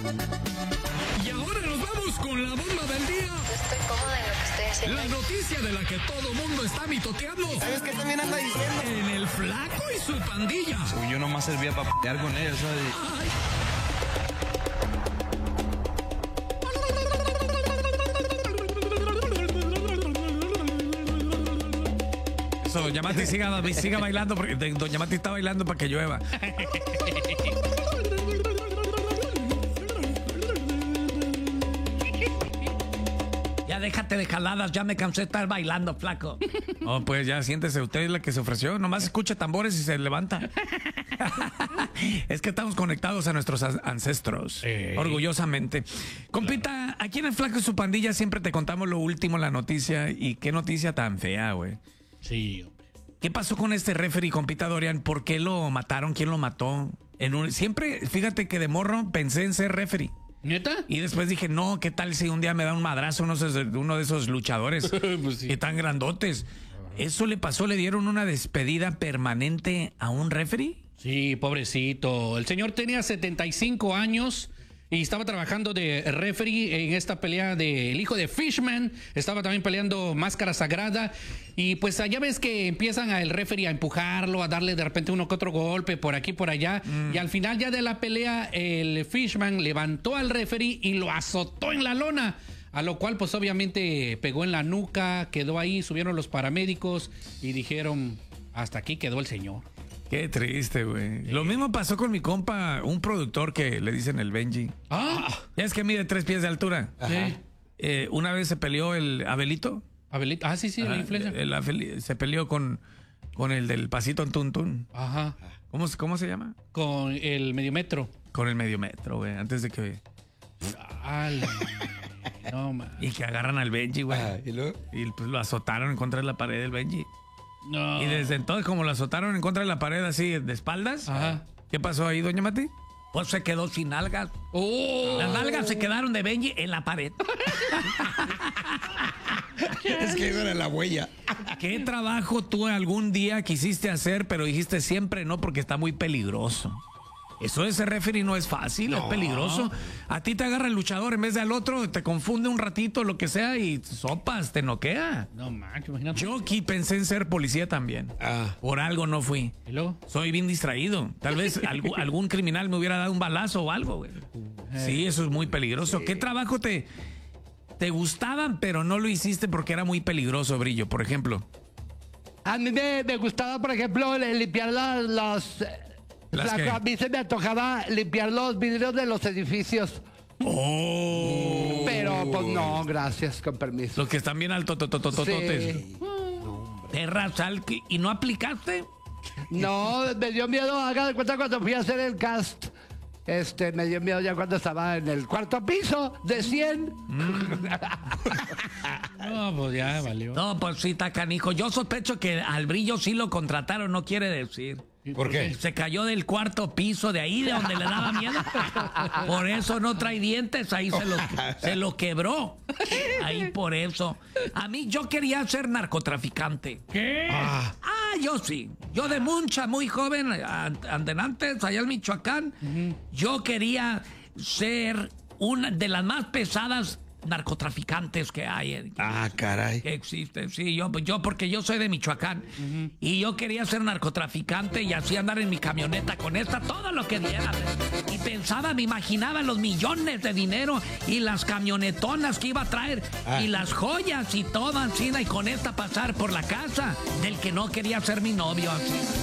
Y ahora nos vamos con la bomba del día. Estoy cómoda en lo que estoy haciendo. La noticia de la que todo mundo está mitoteando. ¿Sabes qué también anda diciendo? En el Flaco y su pandilla. Yo nomás servía para p***ar con ellos, ¿sabes? Ay. Eso, doña Mati siga bailando, porque doña Mati está bailando para que llueva. Ya déjate de jaladas, ya me cansé de estar bailando, flaco. Oh, pues ya siéntese, usted es la que se ofreció. Nomás escucha tambores y se levanta. Es que estamos conectados a nuestros ancestros, orgullosamente. Compita, aquí en el Flaco y su pandilla siempre te contamos lo último, la noticia. Y qué noticia tan fea, güey. Sí, hombre. ¿Qué pasó con este referee, compita Dorian? ¿Por qué lo mataron? ¿Quién lo mató? Siempre, fíjate que de morro pensé en ser referee. ¿Neta? Y después dije, no, ¿qué tal si un día me da un madrazo uno de esos luchadores Pues sí. que tan grandotes? ¿Eso le pasó? ¿Le dieron una despedida permanente a un referee? Sí, pobrecito. El señor tenía 75 años y estaba trabajando de referee en esta pelea del hijo de Fishman. Estaba también peleando Máscara Sagrada. Y pues allá ves que empiezan el referee a empujarlo, a darle de repente uno que otro golpe por aquí, por allá. Y al final ya de la pelea, el Fishman levantó al referee y lo azotó en la lona. A lo cual pues obviamente pegó en la nuca, quedó ahí, subieron los paramédicos y dijeron, hasta aquí quedó el señor. Qué triste, güey. Lo mismo pasó con mi compa, un productor que le dicen el Benji. Ah, Ya es que mide 3 pies de altura. sí. Una vez se peleó el Abelito. Abelito. Ah, sí, sí, la influencia. Se peleó con el del pasito en Tuntún. Ajá. ¿Cómo se llama? Con el medio metro. Con el medio metro, güey. Antes de que... Ay, no, man. Y que agarran al Benji, güey. ¿Y luego? Y pues lo azotaron en contra de la pared del Benji. No. Y desde entonces, como lo azotaron en contra de la pared así, de espaldas, Ajá. ¿qué pasó ahí, doña Mati? Pues se quedó sin nalgas. Oh. Las nalgas se quedaron de Benji en la pared. Es que esa era la huella. ¿Qué trabajo tú algún día quisiste hacer, pero dijiste siempre no porque está muy peligroso? Eso de ser referee no es fácil, es peligroso. A ti te agarra el luchador en vez de al otro, te confunde un ratito, lo que sea, y sopas, te noquea. No, man, imagínate. Yo aquí pensé en ser policía también. Por algo no fui. ¿Y luego? Soy bien distraído. Tal vez algún criminal me hubiera dado un balazo o algo, güey. Sí, eso es muy peligroso. ¿Qué trabajo te gustaban, pero no lo hiciste porque era muy peligroso, Brillo, por ejemplo? A mí me gustaba, por ejemplo, limpiar a mí se me antojaba limpiar los vidrios de los edificios. ¡Oh! Pero, pues no, gracias, con permiso. Los que están bien altos, tototototes. Sí. Perra, sal, ¿y no aplicaste? No, me dio miedo, haga de cuenta cuando fui a hacer el cast. Me dio miedo ya cuando estaba en el cuarto piso de 100. No, pues ya valió. No, pues sí, está canijo. Yo sospecho que al Brillo sí lo contrataron, no quiere decir. ¿Por qué? Se cayó del cuarto piso de ahí, de donde le daba miedo. Por eso no trae dientes, ahí se lo quebró. Ahí por eso. A mí yo quería ser narcotraficante. ¿Qué? Yo sí. Yo de muy joven, antes, allá en Michoacán, yo quería ser una de las más pesadas narcotraficantes que hay. Caray. Que existe, sí, yo porque yo soy de Michoacán y yo quería ser narcotraficante y así andar en mi camioneta con esta, todo lo que diera. Y pensaba, me imaginaba los millones de dinero y las camionetonas que iba a traer y las joyas y todo, así, y con esta pasar por la casa del que no quería ser mi novio, así.